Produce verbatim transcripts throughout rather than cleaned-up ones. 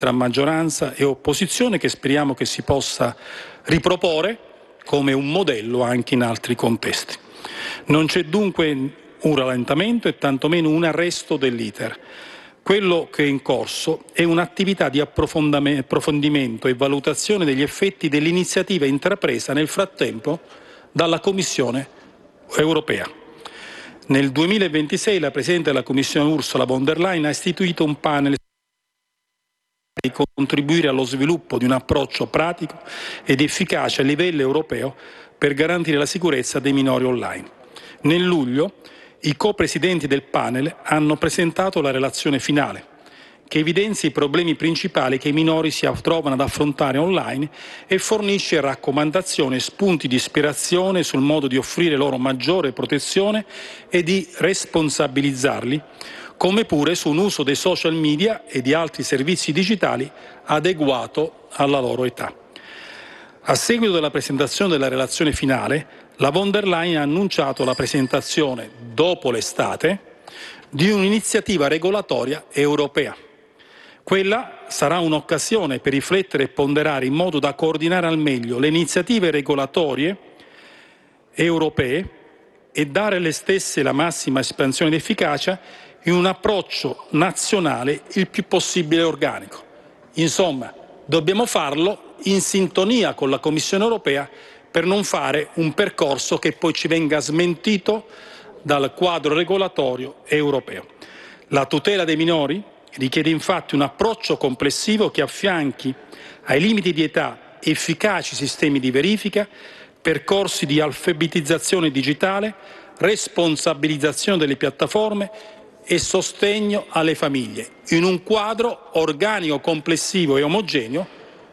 tra maggioranza e opposizione che speriamo che si possa riproporre come un modello anche in altri contesti. Non c'è dunque un rallentamento e tantomeno un arresto dell'iter. Quello che è in corso è un'attività di approfondimento e valutazione degli effetti dell'iniziativa intrapresa nel frattempo dalla Commissione europea. Nel duemilaventisei la Presidente della Commissione Ursula von der Leyen ha istituito un panel di contribuire allo sviluppo di un approccio pratico ed efficace a livello europeo per garantire la sicurezza dei minori online. Nel luglio i co-presidenti del panel hanno presentato la relazione finale, che evidenzia i problemi principali che i minori si trovano ad affrontare online e fornisce raccomandazioni e spunti di ispirazione sul modo di offrire loro maggiore protezione e di responsabilizzarli, come pure su un uso dei social media e di altri servizi digitali adeguato alla loro età. A seguito della presentazione della relazione finale, la von der Leyen ha annunciato la presentazione, dopo l'estate, di un'iniziativa regolatoria europea. Quella sarà un'occasione per riflettere e ponderare in modo da coordinare al meglio le iniziative regolatorie europee e dare alle stesse la massima espansione ed efficacia in un approccio nazionale il più possibile organico. Insomma, dobbiamo farlo in sintonia con la Commissione europea per non fare un percorso che poi ci venga smentito dal quadro regolatorio europeo. La tutela dei minori richiede infatti un approccio complessivo che affianchi ai limiti di età efficaci sistemi di verifica, percorsi di alfabetizzazione digitale, responsabilizzazione delle piattaforme e sostegno alle famiglie, in un quadro organico, complessivo e omogeneo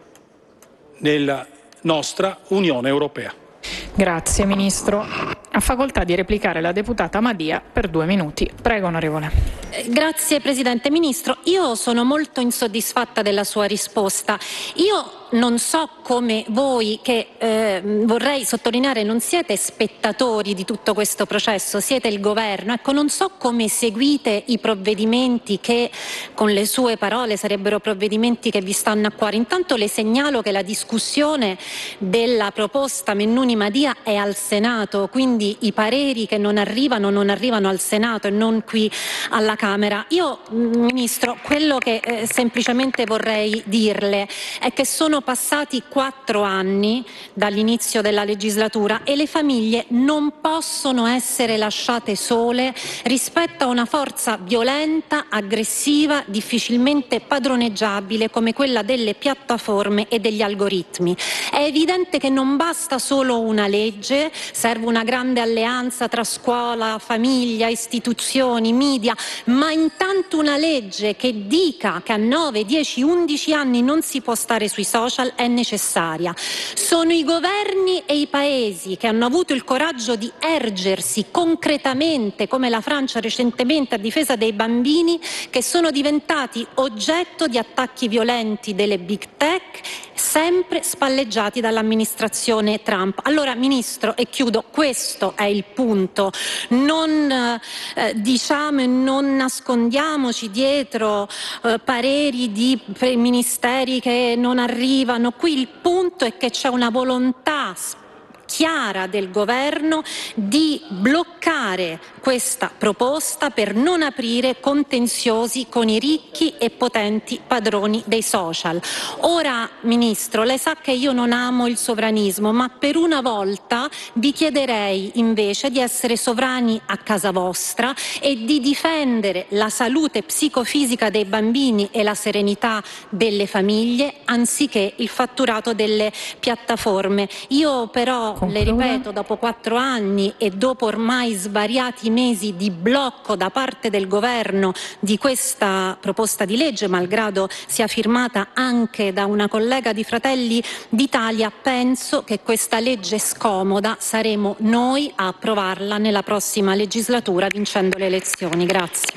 nella nostra Unione Europea. Grazie Ministro. Ha facoltà di replicare la deputata Madia per due minuti. Prego, onorevole. Grazie Presidente. Ministro, io sono molto insoddisfatta della sua risposta. Io non so come voi, che eh, vorrei sottolineare non siete spettatori di tutto questo processo, siete il governo, ecco, non so come seguite i provvedimenti che con le sue parole sarebbero provvedimenti che vi stanno a cuore. Intanto le segnalo che la discussione della proposta Mennuni Madia è al Senato, quindi i pareri che non arrivano non arrivano al Senato e non qui alla Camera. Io, Ministro, quello che eh, semplicemente vorrei dirle è che sono passati quattro anni dall'inizio della legislatura e le famiglie non possono essere lasciate sole rispetto a una forza violenta, aggressiva, difficilmente padroneggiabile come quella delle piattaforme e degli algoritmi. È evidente che non basta solo una legge, serve una grande alleanza tra scuola, famiglia, istituzioni, media, ma intanto una legge che dica che a nove, dieci, undici anni non si può stare sui social è necessaria. Sono i governi e i paesi che hanno avuto il coraggio di ergersi concretamente, come la Francia recentemente a difesa dei bambini, che sono diventati oggetto di attacchi violenti delle big tech, sempre spalleggiati dall'amministrazione Trump. Allora, Ministro, e chiudo, questo è il punto. Non eh, diciamo e non nascondiamoci dietro eh, pareri di ministeri che non arrivano. Qui il punto è che c'è una volontà chiara del governo di bloccare questa proposta per non aprire contenziosi con i ricchi e potenti padroni dei social. Ora, Ministro, lei sa che io non amo il sovranismo, ma per una volta vi chiederei invece di essere sovrani a casa vostra e di difendere la salute psicofisica dei bambini e la serenità delle famiglie anziché il fatturato delle piattaforme. Io però le ripeto, dopo quattro anni e dopo ormai svariati mesi di blocco da parte del governo di questa proposta di legge, malgrado sia firmata anche da una collega di Fratelli d'Italia, penso che questa legge scomoda saremo noi a approvarla nella prossima legislatura vincendo le elezioni. Grazie.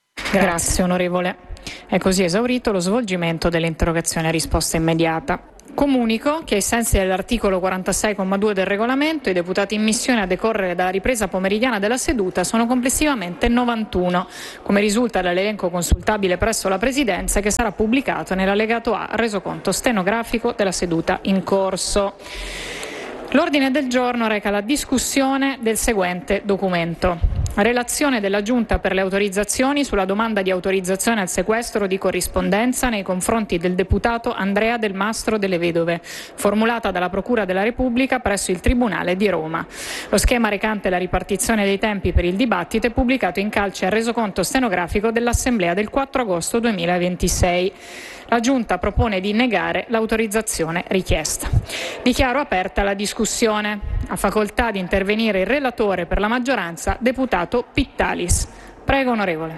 Grazie onorevole. È così esaurito lo svolgimento dell'interrogazione a risposta immediata. Comunico che ai sensi dell'articolo quarantasei comma due del regolamento i deputati in missione a decorrere dalla ripresa pomeridiana della seduta sono complessivamente novantuno, come risulta dall'elenco consultabile presso la Presidenza che sarà pubblicato nell'allegato A al resoconto stenografico della seduta in corso. L'ordine del giorno reca la discussione del seguente documento. Relazione della Giunta per le autorizzazioni sulla domanda di autorizzazione al sequestro di corrispondenza nei confronti del deputato Andrea Del Mastro delle Vedove, formulata dalla Procura della Repubblica presso il Tribunale di Roma. Lo schema recante la ripartizione dei tempi per il dibattito è pubblicato in calce al resoconto stenografico dell'Assemblea del quattro agosto duemilaventisei. La Giunta propone di negare l'autorizzazione richiesta. Dichiaro aperta la discussione. Ha facoltà di intervenire il relatore per la maggioranza, deputato Pittalis. Prego, onorevole.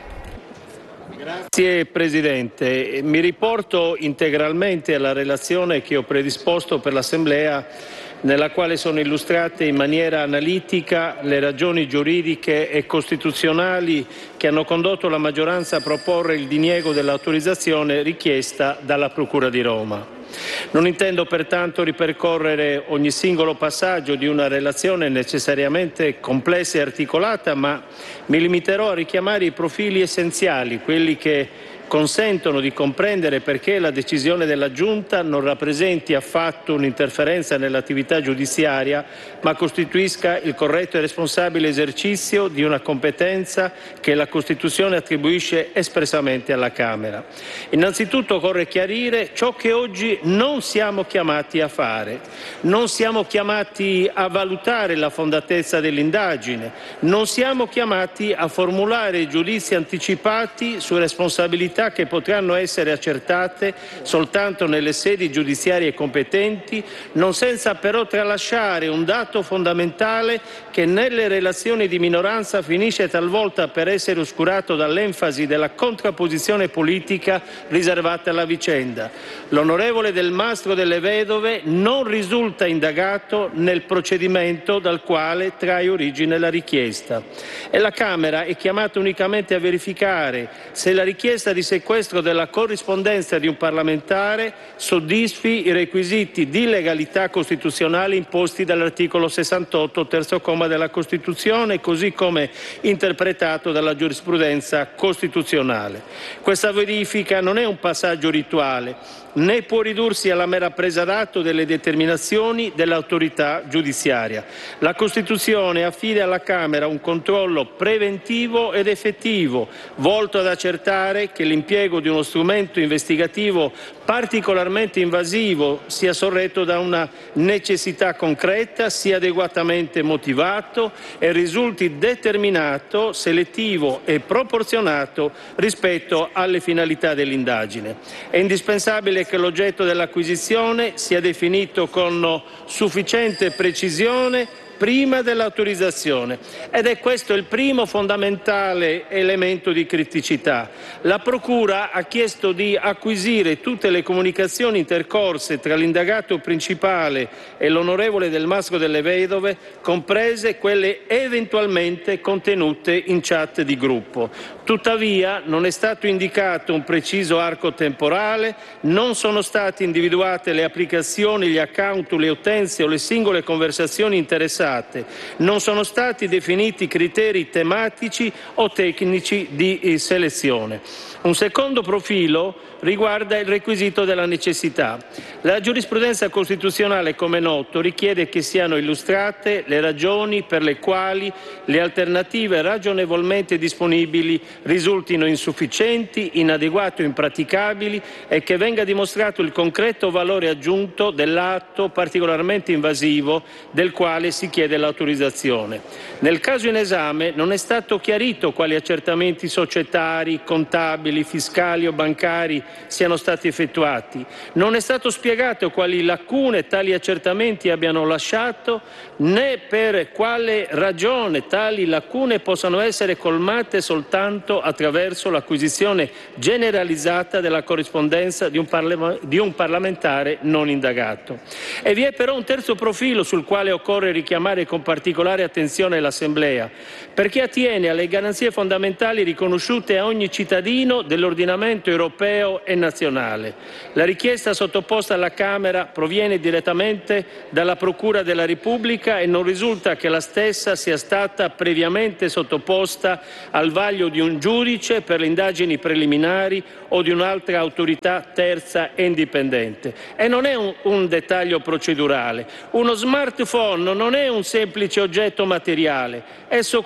Grazie Presidente. Mi riporto integralmente alla relazione che ho predisposto per l'Assemblea, nella quale sono illustrate in maniera analitica le ragioni giuridiche e costituzionali che hanno condotto la maggioranza a proporre il diniego dell'autorizzazione richiesta dalla Procura di Roma. Non intendo pertanto ripercorrere ogni singolo passaggio di una relazione necessariamente complessa e articolata, ma mi limiterò a richiamare i profili essenziali, quelli che consentono di comprendere perché la decisione della Giunta non rappresenti affatto un'interferenza nell'attività giudiziaria, ma costituisca il corretto e responsabile esercizio di una competenza che la Costituzione attribuisce espressamente alla Camera. Innanzitutto occorre chiarire ciò che oggi non siamo chiamati a fare. Non siamo chiamati a valutare la fondatezza dell'indagine, non siamo chiamati a formulare giudizi anticipati su responsabilità che potranno essere accertate soltanto nelle sedi giudiziarie competenti, non senza però tralasciare un dato fondamentale che nelle relazioni di minoranza finisce talvolta per essere oscurato dall'enfasi della contrapposizione politica riservata alla vicenda. L'onorevole Del Mastro delle Vedove non risulta indagato nel procedimento dal quale trae origine la richiesta e la Camera è chiamata unicamente a verificare se la richiesta di sequestro della corrispondenza di un parlamentare soddisfi i requisiti di legalità costituzionale imposti dall'articolo sessantotto, terzo comma della Costituzione, così come interpretato dalla giurisprudenza costituzionale. Questa verifica non è un passaggio rituale, né può ridursi alla mera presa d'atto delle determinazioni dell'autorità giudiziaria. La Costituzione affida alla Camera un controllo preventivo ed effettivo, volto ad accertare che l'impiego di uno strumento investigativo particolarmente invasivo sia sorretto da una necessità concreta, sia adeguatamente motivato e risulti determinato, selettivo e proporzionato rispetto alle finalità dell'indagine. È indispensabile che l'oggetto dell'acquisizione sia definito con sufficiente precisione prima dell'autorizzazione ed è questo il primo fondamentale elemento di criticità. La Procura ha chiesto di acquisire tutte le comunicazioni intercorse tra l'indagato principale e l'onorevole Del Mastro delle Vedove, comprese quelle eventualmente contenute in chat di gruppo. Tuttavia non è stato indicato un preciso arco temporale, non sono state individuate le applicazioni, gli account, le utenze o le singole conversazioni interessate, non sono stati definiti criteri tematici o tecnici di selezione. Un secondo profilo riguarda il requisito della necessità. La giurisprudenza costituzionale, come noto, richiede che siano illustrate le ragioni per le quali le alternative ragionevolmente disponibili risultino insufficienti, inadeguate o impraticabili e che venga dimostrato il concreto valore aggiunto dell'atto particolarmente invasivo del quale si chiede l'autorizzazione. Nel caso in esame non è stato chiarito quali accertamenti societari, contabili, fiscali o bancari siano stati effettuati. Non è stato spiegato quali lacune tali accertamenti abbiano lasciato, né per quale ragione tali lacune possano essere colmate soltanto attraverso l'acquisizione generalizzata della corrispondenza di un, parla- di un parlamentare non indagato. E vi è però un terzo profilo sul quale occorre richiamare richiamare con particolare attenzione l'Assemblea, perché attiene alle garanzie fondamentali riconosciute a ogni cittadino dell'ordinamento europeo e nazionale. La richiesta sottoposta alla Camera proviene direttamente dalla Procura della Repubblica e non risulta che la stessa sia stata previamente sottoposta al vaglio di un giudice per le indagini preliminari o di un'altra autorità terza e indipendente. E non è un, un dettaglio procedurale. Uno smartphone non è un semplice oggetto materiale, esso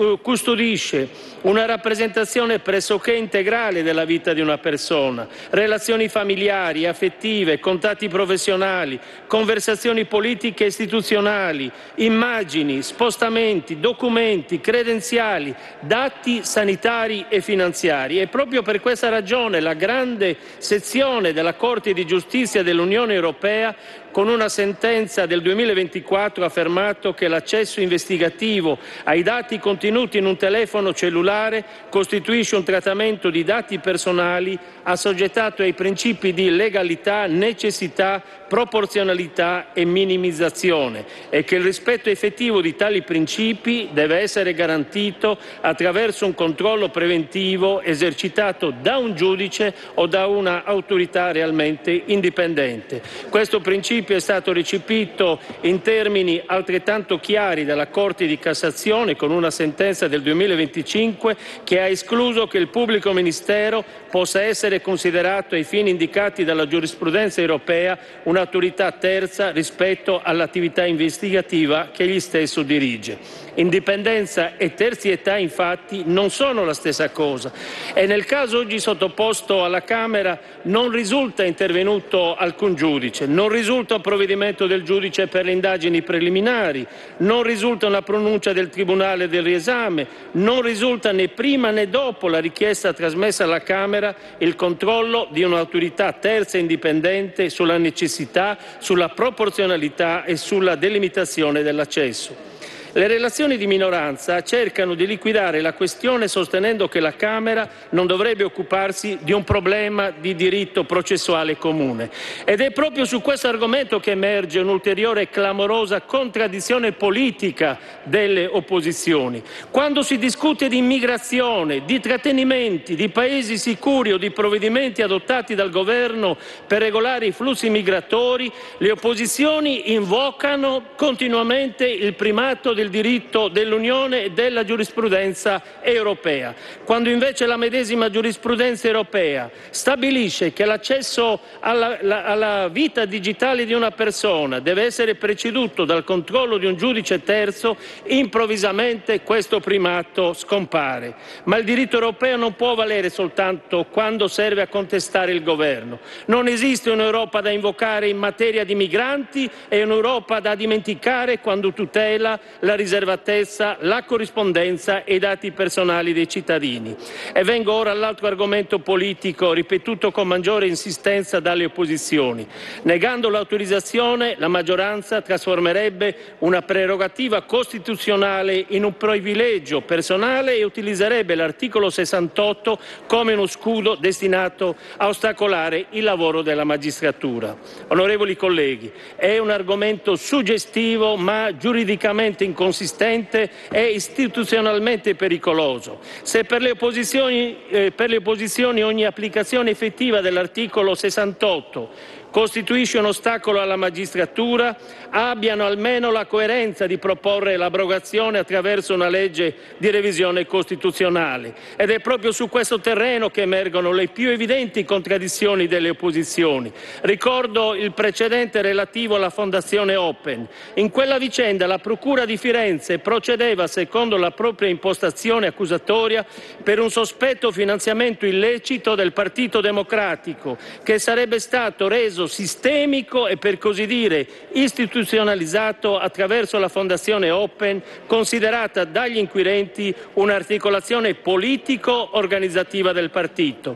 custodisce una rappresentazione pressoché integrale della vita di una persona, relazioni familiari, affettive, contatti professionali, conversazioni politiche e istituzionali, immagini, spostamenti, documenti, credenziali, dati sanitari e finanziari. E proprio per questa ragione la grande sezione della Corte di Giustizia dell'Unione Europea, con una sentenza del duemilaventiquattro, ha affermato che l'accesso investigativo ai dati contenuti in un telefono cellulare costituisce un trattamento di dati personali assoggettato ai principi di legalità, necessità, proporzionalità e minimizzazione, e che il rispetto effettivo di tali principi deve essere garantito attraverso un controllo preventivo esercitato da un giudice o da una autorità realmente indipendente. Questo principio è stato recepito in termini altrettanto chiari dalla Corte di Cassazione con una sentenza del duemilaventicinque che ha escluso che il pubblico ministero possa essere considerato ai fini indicati dalla giurisprudenza europea un'autorità terza rispetto all'attività investigativa che egli stesso dirige. Indipendenza e terzietà, infatti, non sono la stessa cosa e nel caso oggi sottoposto alla Camera non risulta intervenuto alcun giudice, non risulta un provvedimento del giudice per le indagini preliminari, non risulta una pronuncia del Tribunale del riesame, non risulta né prima né dopo la richiesta trasmessa alla Camera il controllo di un'autorità terza e indipendente sulla necessità, sulla proporzionalità e sulla delimitazione dell'accesso. Le relazioni di minoranza cercano di liquidare la questione sostenendo che la Camera non dovrebbe occuparsi di un problema di diritto processuale comune. Ed è proprio su questo argomento che emerge un'ulteriore e clamorosa contraddizione politica delle opposizioni. Quando si discute di immigrazione, di trattenimenti, di paesi sicuri o di provvedimenti adottati dal Governo per regolare i flussi migratori, le opposizioni invocano continuamente il primato del diritto dell'Unione e della giurisprudenza europea, quando invece la medesima giurisprudenza europea stabilisce che l'accesso alla, la, alla vita digitale di una persona deve essere preceduto dal controllo di un giudice terzo, improvvisamente questo primato scompare. Ma il diritto europeo non può valere soltanto quando serve a contestare il governo. Non esiste un'Europa da invocare in materia di migranti e un'Europa da dimenticare quando tutela la riservatezza, la corrispondenza e i dati personali dei cittadini. E vengo ora all'altro argomento politico ripetuto con maggiore insistenza dalle opposizioni. Negando l'autorizzazione, la maggioranza trasformerebbe una prerogativa costituzionale in un privilegio personale e utilizzerebbe l'articolo sessantotto come uno scudo destinato a ostacolare il lavoro della magistratura. Onorevoli colleghi, è un argomento suggestivo ma giuridicamente inconsistente e istituzionalmente pericoloso. Se per le opposizioni, eh, per le opposizioni ogni applicazione effettiva dell'articolo sessantotto costituisce un ostacolo alla magistratura, abbiano almeno la coerenza di proporre l'abrogazione attraverso una legge di revisione costituzionale. Ed è proprio su questo terreno che emergono le più evidenti contraddizioni delle opposizioni. Ricordo il precedente relativo alla Fondazione Open. In quella vicenda la Procura di Firenze procedeva secondo la propria impostazione accusatoria per un sospetto finanziamento illecito del Partito Democratico, che sarebbe stato reso sistemico e per così dire istituzionalizzato attraverso la Fondazione Open, considerata dagli inquirenti un'articolazione politico-organizzativa del partito.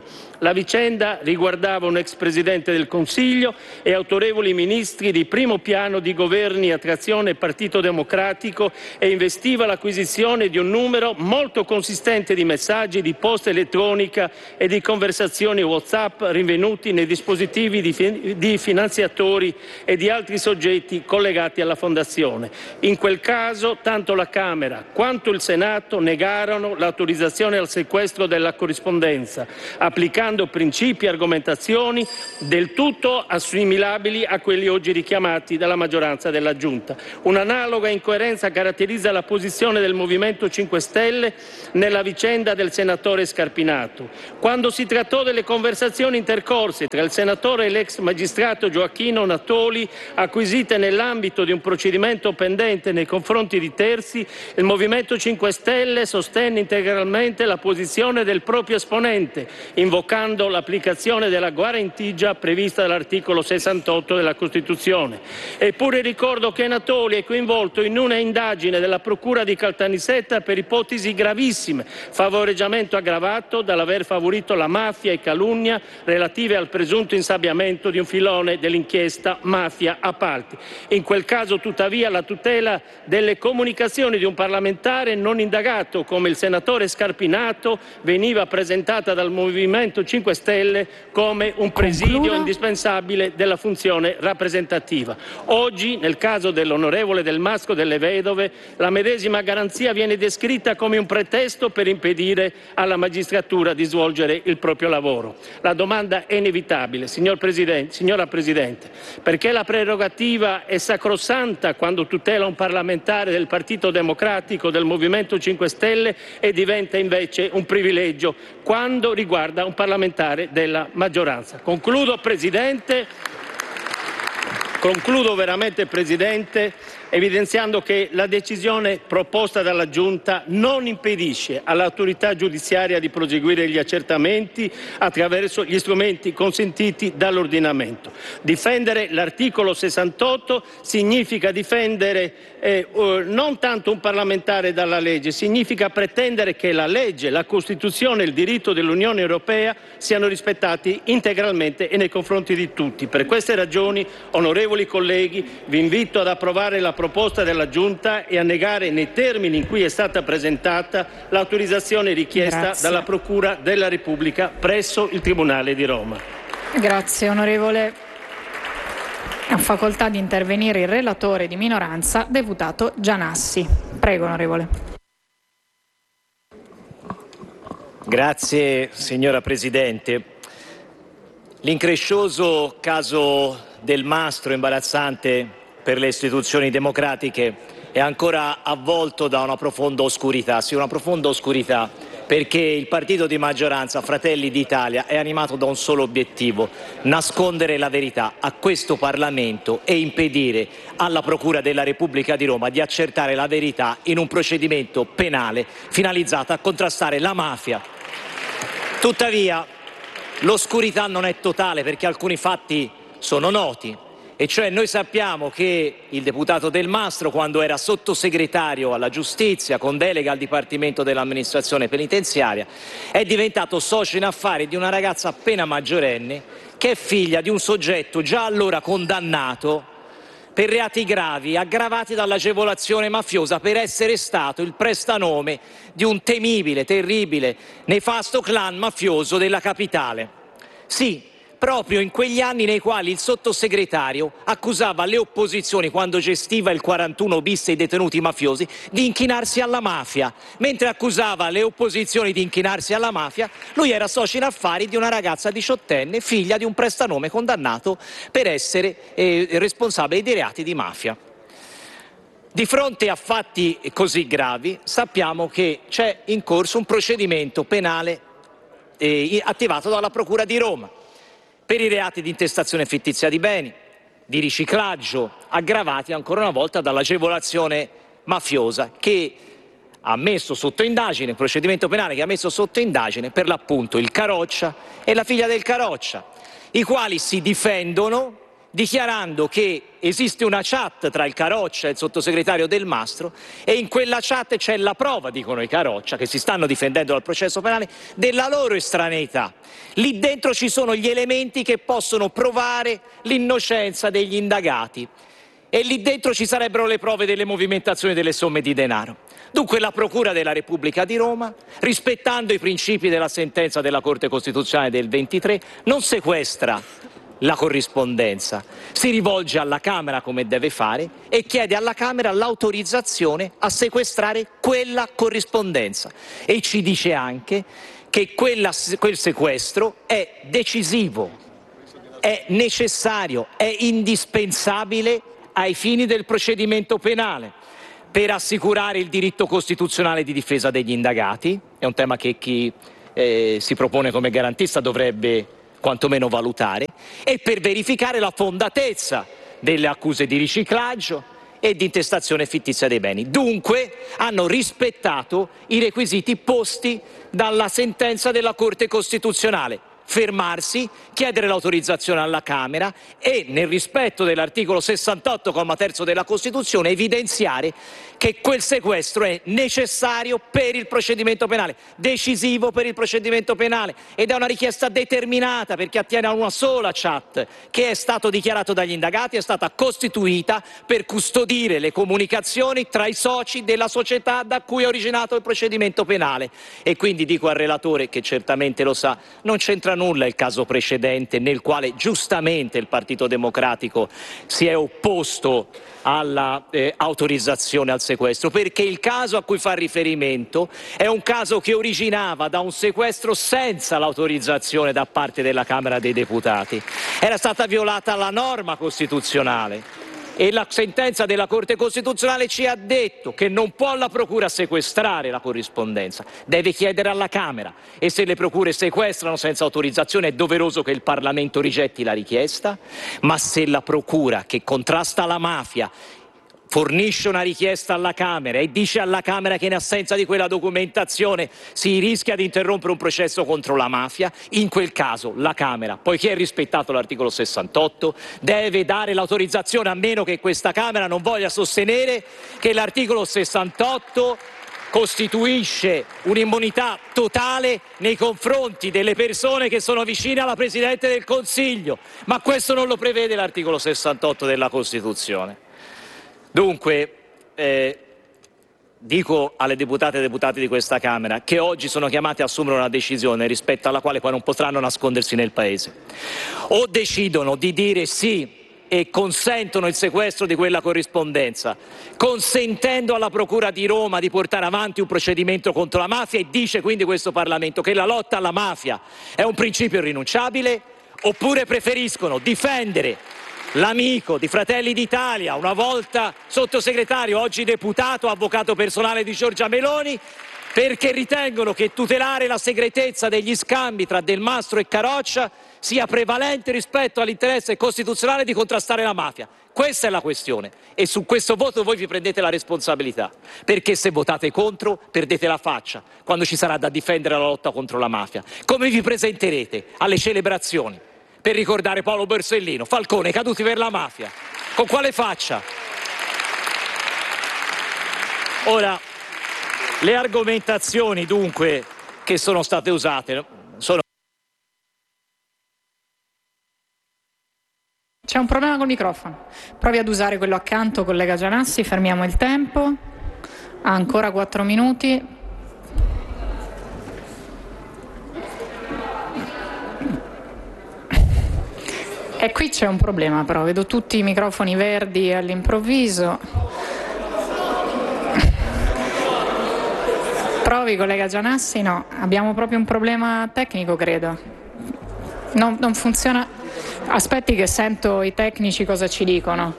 La vicenda riguardava un ex Presidente del Consiglio e autorevoli ministri di primo piano di governi a trazione Partito Democratico e investiva l'acquisizione di un numero molto consistente di messaggi, di posta elettronica e di conversazioni WhatsApp rinvenuti nei dispositivi di, fi di finanziatori e di altri soggetti collegati alla Fondazione. In quel caso tanto la Camera quanto il Senato negarono l'autorizzazione al sequestro della corrispondenza, applicando principi e argomentazioni del tutto assimilabili a quelli oggi richiamati dalla maggioranza della Giunta. Un'analoga incoerenza caratterizza la posizione del Movimento cinque Stelle nella vicenda del senatore Scarpinato. Quando si trattò delle conversazioni intercorse tra il senatore e l'ex magistrato Gioacchino Natoli, acquisite nell'ambito di un procedimento pendente nei confronti di terzi, il Movimento cinque Stelle sostenne integralmente la posizione del proprio esponente, invocando l'applicazione della guarentigia prevista dall'articolo sessantotto della Costituzione. Eppure ricordo che Natoli è coinvolto in una indagine della Procura di Caltanissetta per ipotesi gravissime, favoreggiamento aggravato dall'aver favorito la mafia e calunnia relative al presunto insabbiamento di un filone dell'inchiesta mafia appalti. In quel caso, tuttavia, la tutela delle comunicazioni di un parlamentare non indagato come il senatore Scarpinato veniva presentata dal Movimento cinque Stelle come un presidio Concluda. indispensabile della funzione rappresentativa. Oggi, nel caso dell'onorevole Del Masco delle Vedove, la medesima garanzia viene descritta come un pretesto per impedire alla magistratura di svolgere il proprio lavoro. La domanda è inevitabile, signor Presidente, signora Presidente, perché la prerogativa è sacrosanta quando tutela un parlamentare del Partito Democratico, del Movimento cinque Stelle, e diventa invece un privilegio quando riguarda un parlamentare della maggioranza. Concludo, Presidente, concludo veramente, Presidente, evidenziando che la decisione proposta dalla Giunta non impedisce all'autorità giudiziaria di proseguire gli accertamenti attraverso gli strumenti consentiti dall'ordinamento. Difendere l'articolo sessantotto significa difendere eh, non tanto un parlamentare dalla legge, significa pretendere che la legge, la Costituzione e il diritto dell'Unione Europea siano rispettati integralmente e nei confronti di tutti. Per queste ragioni, onorevoli colleghi, vi invito ad approvare la proposta della Giunta e a negare nei termini in cui è stata presentata l'autorizzazione richiesta Grazie. dalla Procura della Repubblica presso il Tribunale di Roma. Grazie onorevole. Ha facoltà di intervenire il relatore di minoranza, deputato Gianassi. Prego onorevole. Grazie signora Presidente. L'increscioso caso Del Mastro, imbarazzante per le istituzioni democratiche, è ancora avvolto da una profonda oscurità, sì, una profonda oscurità, perché il partito di maggioranza, Fratelli d'Italia, è animato da un solo obiettivo: nascondere la verità a questo Parlamento e impedire alla Procura della Repubblica di Roma di accertare la verità in un procedimento penale finalizzato a contrastare la mafia. Tuttavia, l'oscurità non è totale, perché alcuni fatti sono noti. E cioè noi sappiamo che il deputato Del Mastro, quando era sottosegretario alla giustizia con delega al Dipartimento dell'amministrazione penitenziaria, è diventato socio in affari di una ragazza appena maggiorenne che è figlia di un soggetto già allora condannato per reati gravi aggravati dall'agevolazione mafiosa per essere stato il prestanome di un temibile, terribile, nefasto clan mafioso della capitale. Sì, proprio in quegli anni nei quali il sottosegretario accusava le opposizioni, quando gestiva il quarantuno bis e i detenuti mafiosi, di inchinarsi alla mafia. Mentre accusava le opposizioni di inchinarsi alla mafia, lui era socio in affari di una ragazza diciottenne, figlia di un prestanome condannato per essere eh, responsabile di reati di mafia. Di fronte a fatti così gravi sappiamo che c'è in corso un procedimento penale eh, attivato dalla Procura di Roma per i reati di intestazione fittizia di beni, di riciclaggio, aggravati ancora una volta dall'agevolazione mafiosa, che ha messo sotto indagine, procedimento penale che ha messo sotto indagine per l'appunto il Caroccia e la figlia del Caroccia, i quali si difendono dichiarando che esiste una chat tra il Caroccia e il sottosegretario Del Mastro e in quella chat c'è la prova, dicono i Caroccia, che si stanno difendendo dal processo penale, della loro estraneità. Lì dentro ci sono gli elementi che possono provare l'innocenza degli indagati e lì dentro ci sarebbero le prove delle movimentazioni delle somme di denaro. Dunque la Procura della Repubblica di Roma, rispettando i principi della sentenza della Corte Costituzionale del ventitré, non sequestra la corrispondenza, si rivolge alla Camera come deve fare e chiede alla Camera l'autorizzazione a sequestrare quella corrispondenza e ci dice anche che quella, quel sequestro è decisivo, è necessario, è indispensabile ai fini del procedimento penale per assicurare il diritto costituzionale di difesa degli indagati, è un tema che chi eh, si propone come garantista dovrebbe quantomeno valutare, e per verificare la fondatezza delle accuse di riciclaggio e di intestazione fittizia dei beni. Dunque hanno rispettato i requisiti posti dalla sentenza della Corte Costituzionale: fermarsi, chiedere l'autorizzazione alla Camera e, nel rispetto dell'articolo sessantotto, comma terzo della Costituzione, evidenziare che quel sequestro è necessario per il procedimento penale, decisivo per il procedimento penale, ed è una richiesta determinata perché attiene a una sola chat che è stato dichiarato dagli indagati, è stata costituita per custodire le comunicazioni tra i soci della società da cui è originato il procedimento penale. E quindi dico al relatore, che certamente lo sa, non c'entra nulla il caso precedente nel quale giustamente il Partito Democratico si è opposto all'autorizzazione eh, al sequestro, perché il caso a cui fa riferimento è un caso che originava da un sequestro senza l'autorizzazione da parte della Camera dei Deputati. Era stata violata la norma costituzionale e la sentenza della Corte Costituzionale ci ha detto che non può la Procura sequestrare la corrispondenza, deve chiedere alla Camera, e se le Procure sequestrano senza autorizzazione è doveroso che il Parlamento rigetti la richiesta. Ma se la Procura, che contrasta la mafia, fornisce una richiesta alla Camera e dice alla Camera che in assenza di quella documentazione si rischia di interrompere un processo contro la mafia, in quel caso la Camera, poiché è rispettato l'articolo sessantotto, deve dare l'autorizzazione, a meno che questa Camera non voglia sostenere che l'articolo sessantotto costituisce un'immunità totale nei confronti delle persone che sono vicine alla Presidente del Consiglio, ma questo non lo prevede l'articolo sessantotto della Costituzione. Dunque, eh, dico alle deputate e deputati di questa Camera che oggi sono chiamati a assumere una decisione rispetto alla quale poi non potranno nascondersi nel Paese. O decidono di dire sì e consentono il sequestro di quella corrispondenza, consentendo alla Procura di Roma di portare avanti un procedimento contro la mafia, e dice quindi questo Parlamento che la lotta alla mafia è un principio irrinunciabile, oppure preferiscono difendere l'amico di Fratelli d'Italia, una volta sottosegretario, oggi deputato, avvocato personale di Giorgia Meloni, perché ritengono che tutelare la segretezza degli scambi tra Del Mastro e Caroccia sia prevalente rispetto all'interesse costituzionale di contrastare la mafia. Questa è la questione, e su questo voto voi vi prendete la responsabilità, perché se votate contro perdete la faccia quando ci sarà da difendere la lotta contro la mafia. Come vi presenterete alle celebrazioni per ricordare Paolo Borsellino, Falcone, caduti per la mafia? Con quale faccia? Ora, le argomentazioni dunque che sono state usate sono... C'è un problema col microfono. Provi ad usare quello accanto, collega Gianassi, fermiamo il tempo. Ha ancora quattro minuti. E qui c'è un problema, però vedo tutti i microfoni verdi all'improvviso. Provi, collega Gianassi. No, abbiamo proprio un problema tecnico, credo. Non, non funziona. Aspetti che sento i tecnici cosa ci dicono.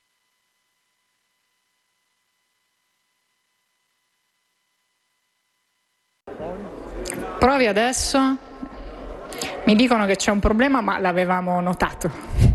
Provi adesso. Mi dicono che c'è un problema, ma l'avevamo notato.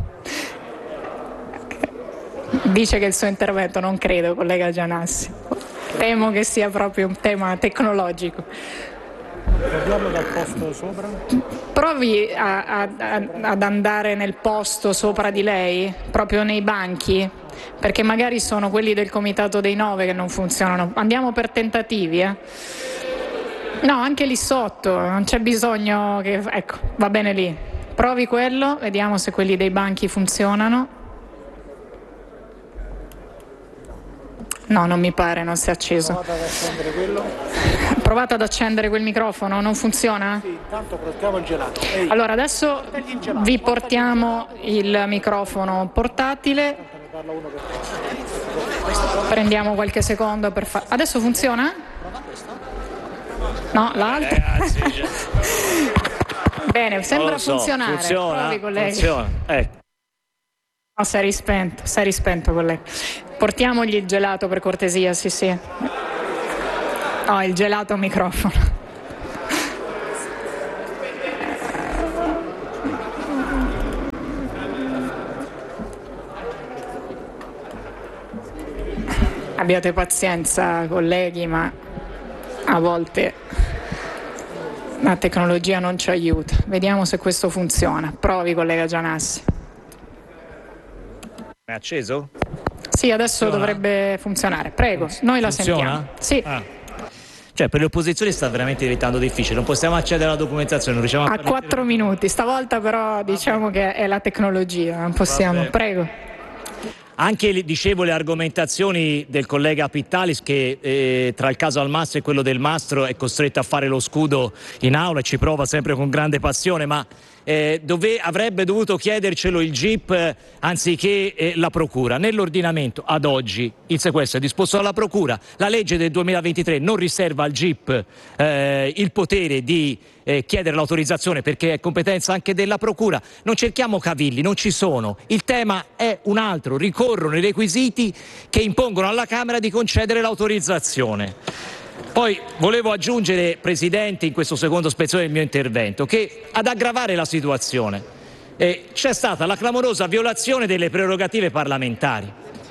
Dice che il suo intervento, non credo, collega Gianassi. Temo che sia proprio un tema tecnologico. Andiamo dal posto sopra. Provi a, a, a, ad andare nel posto sopra di lei, proprio nei banchi, perché magari sono quelli del comitato dei nove che non funzionano. Andiamo per tentativi, eh. No, anche lì sotto, non c'è bisogno che... Ecco, va bene lì. Provi quello, vediamo se quelli dei banchi funzionano. No, non mi pare, non si è acceso. Provate ad accendere quello. Provate ad accendere quel microfono, non funziona? Sì, intanto portiamo il gelato. Ehi. Allora, adesso vi portiamo il microfono portatile. Prendiamo qualche secondo per fare... Adesso funziona? No, l'altro? Eh, Bene, sembra so. funzionare. Funziona, Provi, colleghi. funziona. Ecco. No, sei rispento, sei rispento, colleghi. Portiamogli il gelato per cortesia, sì sì. Oh, il gelato microfono. Abbiate pazienza, colleghi, ma a volte la tecnologia non ci aiuta. Vediamo se questo funziona. Provi, collega Gianassi. È acceso? Sì, adesso Funziona? dovrebbe funzionare. Prego, noi la Funziona? sentiamo. Sì. Ah. Cioè, per le opposizioni sta veramente diventando difficile. Non possiamo accedere alla documentazione, non riusciamo a... A quattro minuti. Stavolta però diciamo che è la tecnologia, non possiamo. Vabbè. Prego. Anche, dicevo, le argomentazioni del collega Pittalis che eh, tra il caso Almastro e quello del Mastro è costretto a fare lo scudo in aula e ci prova sempre con grande passione, ma eh, dove avrebbe dovuto chiedercelo il G I P eh, anziché eh, la Procura. Nell'ordinamento ad oggi il sequestro è disposto dalla Procura, la legge del duemilaventitré non riserva al G I P eh, il potere di eh, chiedere l'autorizzazione perché è competenza anche della Procura. Non cerchiamo cavilli, non ci sono. Il tema è un altro, ricorrono i requisiti che impongono alla Camera di concedere l'autorizzazione. Poi volevo aggiungere, Presidente, in questo secondo spezzone del mio intervento, che ad aggravare la situazione eh, c'è stata la clamorosa violazione delle prerogative parlamentari.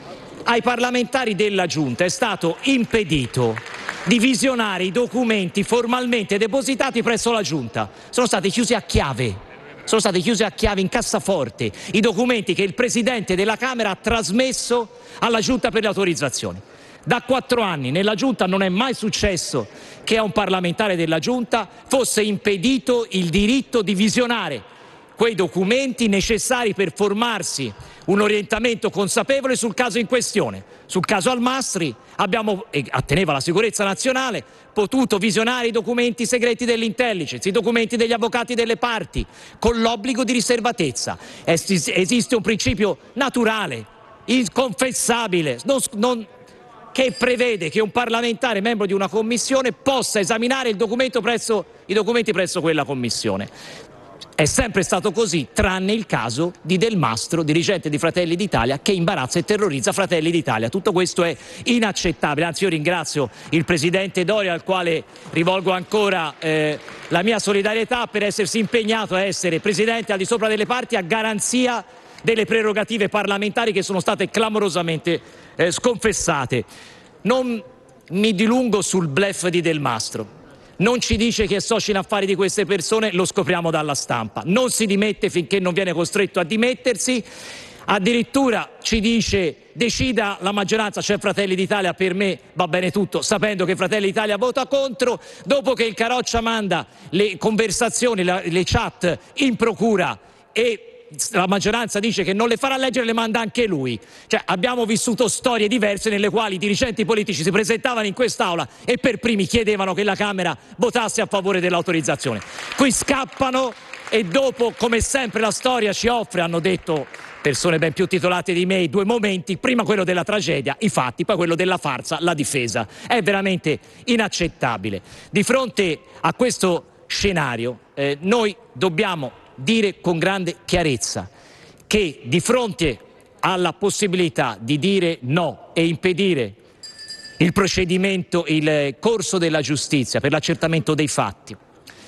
Ai parlamentari della Giunta è stato impedito di visionare i documenti formalmente depositati presso la Giunta. Sono stati chiusi a chiave. Sono stati chiusi a chiave in cassaforte i documenti che il Presidente della Camera ha trasmesso alla Giunta per le autorizzazioni. Da quattro anni nella Giunta non è mai successo che a un parlamentare della Giunta fosse impedito il diritto di visionare quei documenti necessari per formarsi un orientamento consapevole sul caso in questione. Sul caso Almastri abbiamo, e atteneva alla sicurezza nazionale, potuto visionare i documenti segreti dell'intelligence, i documenti degli avvocati delle parti, con l'obbligo di riservatezza. Es- esiste un principio naturale, inconfessabile, non, non, che prevede che un parlamentare membro di una commissione possa esaminare il documento presso, i documenti presso quella commissione. È sempre stato così, tranne il caso di Del Mastro, dirigente di Fratelli d'Italia, che imbarazza e terrorizza Fratelli d'Italia. Tutto questo è inaccettabile. Anzi, io ringrazio il Presidente Doria, al quale rivolgo ancora eh, la mia solidarietà per essersi impegnato a essere Presidente al di sopra delle parti a garanzia delle prerogative parlamentari che sono state clamorosamente eh, sconfessate. Non mi dilungo sul bluff di Del Mastro. Non ci dice che è socio in affari di queste persone, lo scopriamo dalla stampa. Non si dimette finché non viene costretto a dimettersi. Addirittura ci dice decida la maggioranza, cioè Fratelli d'Italia, per me va bene tutto, sapendo che Fratelli d'Italia vota contro, dopo che il Caroccia manda le conversazioni, le chat in procura e la maggioranza dice che non le farà leggere, le manda anche lui. Cioè, abbiamo vissuto storie diverse nelle quali i dirigenti politici si presentavano in quest'aula e per primi chiedevano che la Camera votasse a favore dell'autorizzazione. Qui scappano e dopo, come sempre la storia ci offre, hanno detto persone ben più titolate di me, i due momenti: prima quello della tragedia, i fatti, poi quello della farsa, la difesa. È veramente inaccettabile. Di fronte a questo scenario eh, noi dobbiamo dire con grande chiarezza che di fronte alla possibilità di dire no e impedire il procedimento, il corso della giustizia per l'accertamento dei fatti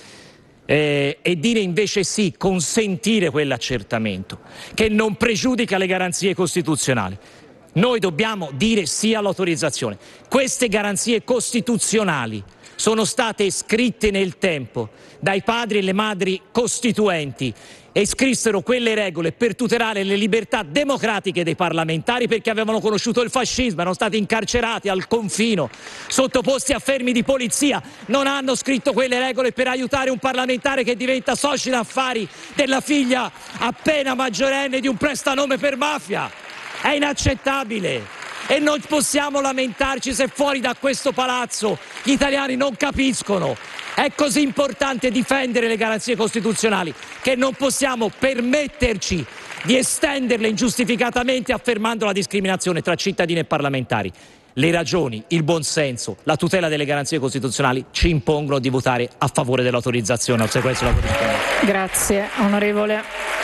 eh, e dire invece sì, consentire quell'accertamento che non pregiudica le garanzie costituzionali, noi dobbiamo dire sì all'autorizzazione. Queste garanzie costituzionali sono state scritte nel tempo dai padri e le madri costituenti e scrissero quelle regole per tutelare le libertà democratiche dei parlamentari, perché avevano conosciuto il fascismo, erano stati incarcerati al confino, sottoposti a fermi di polizia. Non hanno scritto quelle regole per aiutare un parlamentare che diventa socio in affari della figlia appena maggiorenne di un prestanome per mafia. È inaccettabile. E non possiamo lamentarci se fuori da questo palazzo gli italiani non capiscono. È così importante difendere le garanzie costituzionali che non possiamo permetterci di estenderle ingiustificatamente affermando la discriminazione tra cittadini e parlamentari. Le ragioni, il buonsenso, la tutela delle garanzie costituzionali ci impongono di votare a favore dell'autorizzazione al sequestro della Costituzione. Grazie, onorevole.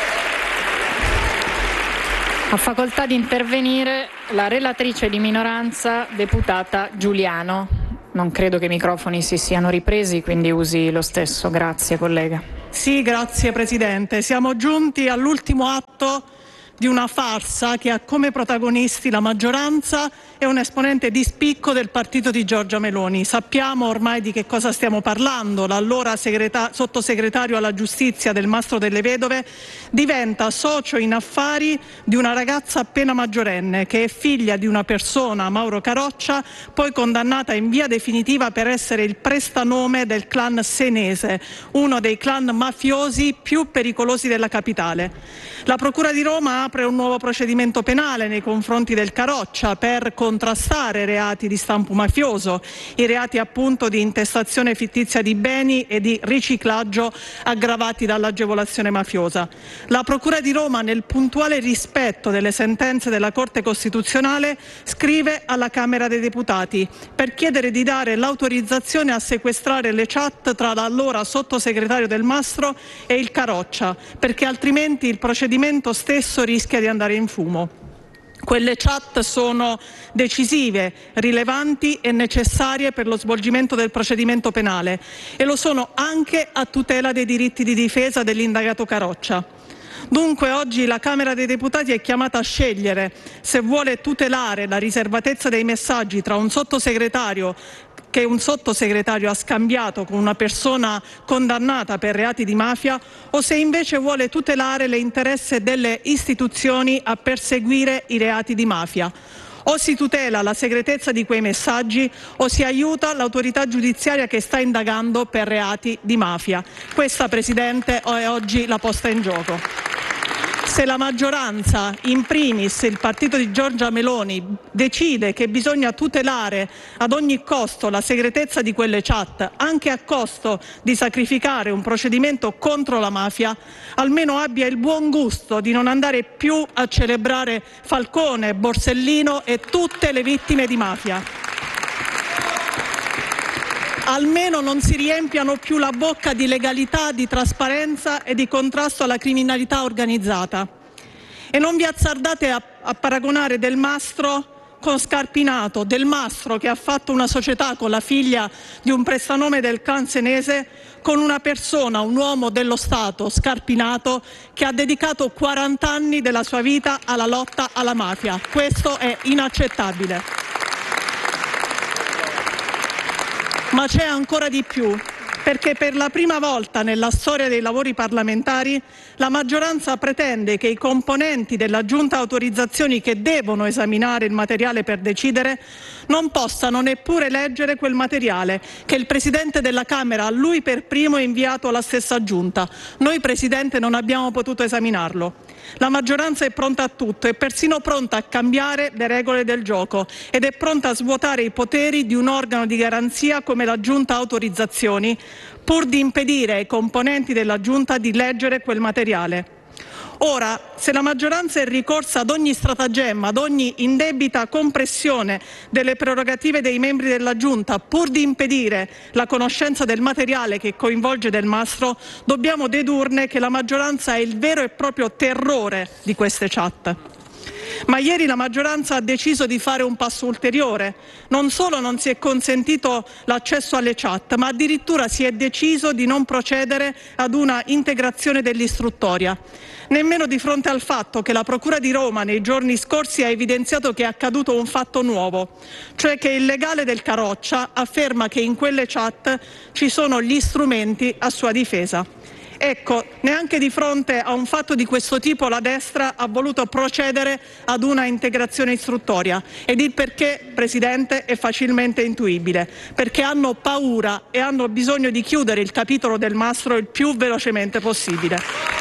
Ha facoltà di intervenire la relatrice di minoranza, deputata Giuliano. Non credo che i microfoni si siano ripresi, quindi usi lo stesso. Grazie, collega. Sì, grazie Presidente. Siamo giunti all'ultimo atto di una farsa che ha come protagonisti la maggioranza e un esponente di spicco del partito di Giorgia Meloni. Sappiamo ormai di che cosa stiamo parlando. L'allora sottosegretario alla giustizia del Mastro delle Vedove diventa socio in affari di una ragazza appena maggiorenne che è figlia di una persona, Mauro Caroccia, poi condannata in via definitiva per essere il prestanome del clan senese, uno dei clan mafiosi più pericolosi della capitale. La Procura di Roma apre un nuovo procedimento penale nei confronti del Caroccia per contrastare reati di stampo mafioso, i reati appunto di intestazione fittizia di beni e di riciclaggio aggravati dall'agevolazione mafiosa. La Procura di Roma, nel puntuale rispetto delle sentenze della Corte Costituzionale, scrive alla Camera dei Deputati per chiedere di dare l'autorizzazione a sequestrare le chat tra l'allora sottosegretario del Mastro e il Caroccia, perché altrimenti il procedimento stesso rischia di andare in fumo. Quelle chat sono decisive, rilevanti e necessarie per lo svolgimento del procedimento penale e lo sono anche a tutela dei diritti di difesa dell'indagato Caroccia. Dunque oggi la Camera dei Deputati è chiamata a scegliere se vuole tutelare la riservatezza dei messaggi tra un sottosegretario che un sottosegretario ha scambiato con una persona condannata per reati di mafia o se invece vuole tutelare l'interesse delle istituzioni a perseguire i reati di mafia. O si tutela la segretezza di quei messaggi o si aiuta l'autorità giudiziaria che sta indagando per reati di mafia. Questa, Presidente, è oggi la posta in gioco. Se la maggioranza, in primis il partito di Giorgia Meloni, decide che bisogna tutelare ad ogni costo la segretezza di quelle chat, anche a costo di sacrificare un procedimento contro la mafia, almeno abbia il buon gusto di non andare più a celebrare Falcone, Borsellino e tutte le vittime di mafia. Almeno non si riempiano più la bocca di legalità, di trasparenza e di contrasto alla criminalità organizzata. E non vi azzardate a, a paragonare Del Mastro con Scarpinato, Del Mastro che ha fatto una società con la figlia di un prestanome del clan senese, con una persona, un uomo dello Stato, Scarpinato, che ha dedicato quaranta anni della sua vita alla lotta alla mafia. Questo è inaccettabile. Ma c'è ancora di più, perché per la prima volta nella storia dei lavori parlamentari la maggioranza pretende che i componenti della Giunta Autorizzazioni che devono esaminare il materiale per decidere non possano neppure leggere quel materiale che il Presidente della Camera, lui per primo, ha inviato alla stessa Giunta. Noi, Presidente, non abbiamo potuto esaminarlo. La maggioranza è pronta a tutto, è persino pronta a cambiare le regole del gioco ed è pronta a svuotare i poteri di un organo di garanzia come la Giunta Autorizzazioni, pur di impedire ai componenti della Giunta di leggere quel materiale. Ora, se la maggioranza è ricorsa ad ogni stratagemma, ad ogni indebita compressione delle prerogative dei membri della Giunta, pur di impedire la conoscenza del materiale che coinvolge Del Mastro, dobbiamo dedurne che la maggioranza è il vero e proprio terrore di queste chat. Ma ieri la maggioranza ha deciso di fare un passo ulteriore. Non solo non si è consentito l'accesso alle chat, ma addirittura si è deciso di non procedere ad una integrazione dell'istruttoria. Nemmeno di fronte al fatto che la Procura di Roma nei giorni scorsi ha evidenziato che è accaduto un fatto nuovo, cioè che il legale del Caroccia afferma che in quelle chat ci sono gli strumenti a sua difesa. Ecco, neanche di fronte a un fatto di questo tipo la destra ha voluto procedere ad una integrazione istruttoria, ed il perché, Presidente, è facilmente intuibile, perché hanno paura e hanno bisogno di chiudere il capitolo del Mastro il più velocemente possibile.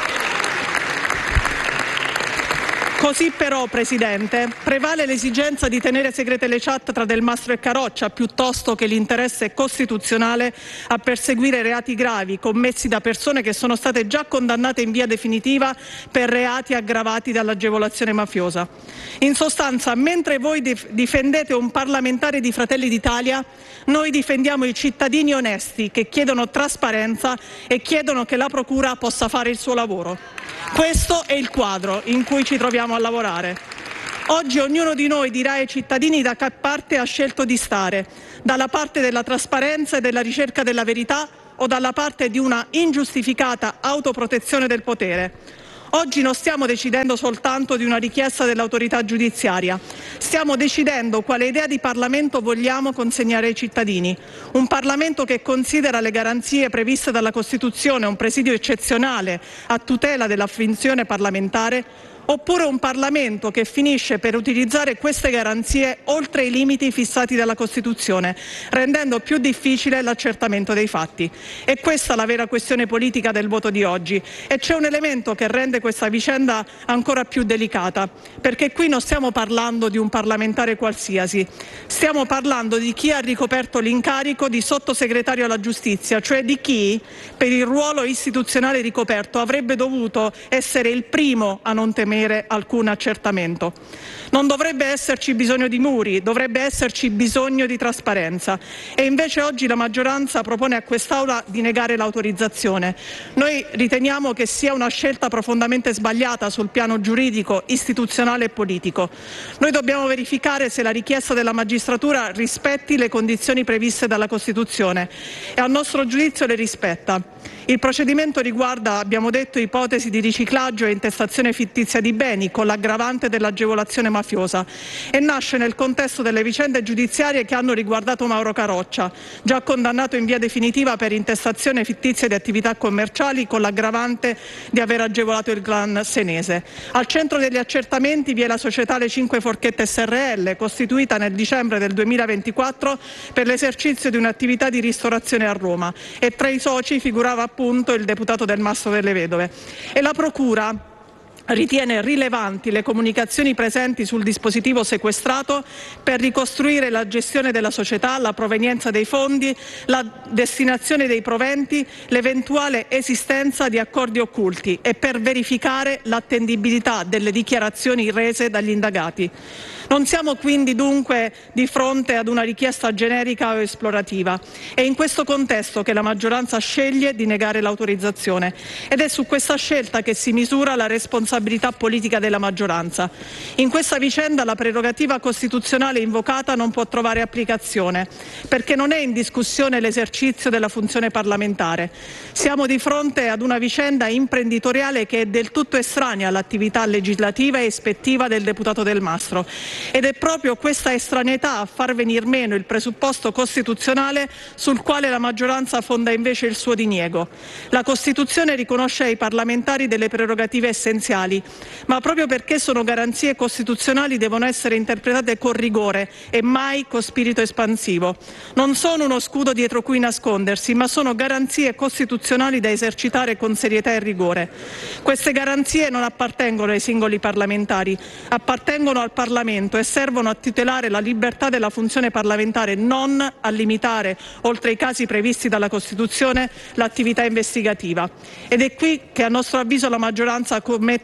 Così però, Presidente, prevale l'esigenza di tenere segrete le chat tra Del Mastro e Caroccia piuttosto che l'interesse costituzionale a perseguire reati gravi commessi da persone che sono state già condannate in via definitiva per reati aggravati dall'agevolazione mafiosa. In sostanza, mentre voi difendete un parlamentare di Fratelli d'Italia, noi difendiamo i cittadini onesti che chiedono trasparenza e chiedono che la Procura possa fare il suo lavoro. Questo è il quadro in cui ci troviamo a lavorare. Oggi ognuno di noi dirà ai cittadini da che parte ha scelto di stare, dalla parte della trasparenza e della ricerca della verità o dalla parte di una ingiustificata autoprotezione del potere. Oggi non stiamo decidendo soltanto di una richiesta dell'autorità giudiziaria, stiamo decidendo quale idea di Parlamento vogliamo consegnare ai cittadini. Un Parlamento che considera le garanzie previste dalla Costituzione un presidio eccezionale a tutela della funzione parlamentare, oppure un Parlamento che finisce per utilizzare queste garanzie oltre i limiti fissati dalla Costituzione, rendendo più difficile l'accertamento dei fatti. È questa la vera questione politica del voto di oggi, e c'è un elemento che rende questa vicenda ancora più delicata, perché qui non stiamo parlando di un parlamentare qualsiasi, stiamo parlando di chi ha ricoperto l'incarico di sottosegretario alla giustizia, cioè di chi, per il ruolo istituzionale ricoperto, avrebbe dovuto essere il primo a non temere alcun accertamento. Non dovrebbe esserci bisogno di muri, dovrebbe esserci bisogno di trasparenza, e invece oggi la maggioranza propone a quest'Aula di negare l'autorizzazione. Noi riteniamo che sia una scelta profondamente sbagliata sul piano giuridico, istituzionale e politico. Noi dobbiamo verificare se la richiesta della magistratura rispetti le condizioni previste dalla Costituzione, e a nostro giudizio le rispetta. Il procedimento riguarda, abbiamo detto, ipotesi di riciclaggio e intestazione fittizia di beni con l'aggravante dell'agevolazione mafiosa, e nasce nel contesto delle vicende giudiziarie che hanno riguardato Mauro Caroccia, già condannato in via definitiva per intestazione fittizia di attività commerciali con l'aggravante di aver agevolato il clan senese. Al centro degli accertamenti vi è la società Le Cinque Forchette S R L, costituita nel dicembre del duemilaventiquattro per l'esercizio di un'attività di ristorazione a Roma, e tra i soci figurava appunto il deputato Del Mastro delle Vedove. E la Procura ritiene rilevanti le comunicazioni presenti sul dispositivo sequestrato per ricostruire la gestione della società, la provenienza dei fondi, la destinazione dei proventi, l'eventuale esistenza di accordi occulti, e per verificare l'attendibilità delle dichiarazioni rese dagli indagati. Non siamo quindi dunque di fronte ad una richiesta generica o esplorativa. È in questo contesto che la maggioranza sceglie di negare l'autorizzazione, ed è su questa scelta che si misura la responsabilità politica della maggioranza. In questa vicenda la prerogativa costituzionale invocata non può trovare applicazione, perché non è in discussione l'esercizio della funzione parlamentare. Siamo di fronte ad una vicenda imprenditoriale che è del tutto estranea all'attività legislativa e ispettiva del deputato Del Mastro. Ed è proprio questa estraneità a far venir meno il presupposto costituzionale sul quale la maggioranza fonda invece il suo diniego. La Costituzione riconosce ai parlamentari delle prerogative essenziali, ma proprio perché sono garanzie costituzionali devono essere interpretate con rigore e mai con spirito espansivo. Non sono uno scudo dietro cui nascondersi, ma sono garanzie costituzionali da esercitare con serietà e rigore. Queste garanzie non appartengono ai singoli parlamentari, appartengono al Parlamento e servono a tutelare la libertà della funzione parlamentare, non a limitare, oltre i casi previsti dalla Costituzione, l'attività investigativa. Ed è qui che a nostro avviso la maggioranza commette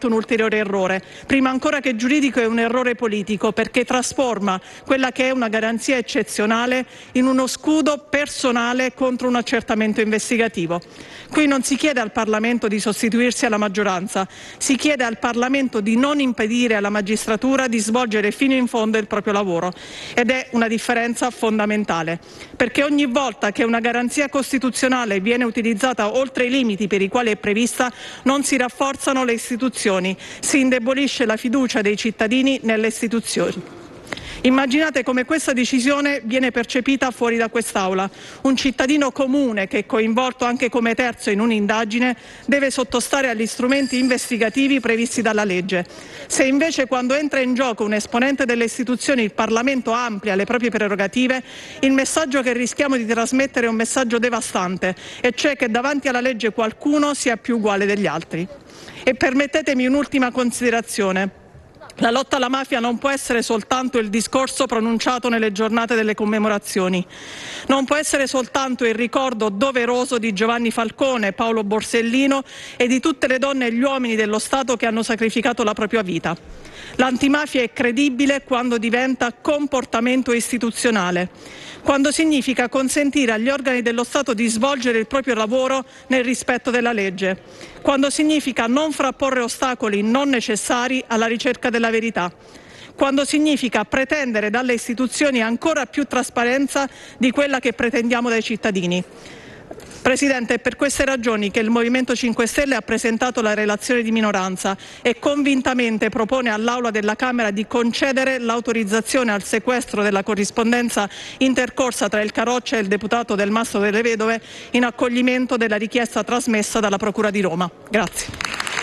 un ulteriore errore. Prima ancora che giuridico è un errore politico, perché trasforma quella che è una garanzia eccezionale in uno scudo personale contro un accertamento investigativo. Qui non si chiede al Parlamento di sostituirsi alla maggioranza, si chiede al Parlamento di non impedire alla magistratura di svolgere fino in fondo il proprio lavoro, ed è una differenza fondamentale, perché ogni volta che una garanzia costituzionale viene utilizzata oltre i limiti per i quali è prevista non si rafforzano le istituzioni, si indebolisce la fiducia dei cittadini nelle istituzioni. Immaginate come questa decisione viene percepita fuori da quest'Aula. Un cittadino comune che è coinvolto anche come terzo in un'indagine deve sottostare agli strumenti investigativi previsti dalla legge. Se invece quando entra in gioco un esponente delle istituzioni il Parlamento amplia le proprie prerogative, il messaggio che rischiamo di trasmettere è un messaggio devastante, e cioè che davanti alla legge qualcuno sia più uguale degli altri. E permettetemi un'ultima considerazione. La lotta alla mafia non può essere soltanto il discorso pronunciato nelle giornate delle commemorazioni, non può essere soltanto il ricordo doveroso di Giovanni Falcone, Paolo Borsellino e di tutte le donne e gli uomini dello Stato che hanno sacrificato la propria vita. L'antimafia è credibile quando diventa comportamento istituzionale, quando significa consentire agli organi dello Stato di svolgere il proprio lavoro nel rispetto della legge, quando significa non frapporre ostacoli non necessari alla ricerca della verità, quando significa pretendere dalle istituzioni ancora più trasparenza di quella che pretendiamo dai cittadini. Presidente, è per queste ragioni che il Movimento cinque Stelle ha presentato la relazione di minoranza e convintamente propone all'Aula della Camera di concedere l'autorizzazione al sequestro della corrispondenza intercorsa tra il Carroccia e il deputato Del Mastro delle Vedove in accoglimento della richiesta trasmessa dalla Procura di Roma. Grazie.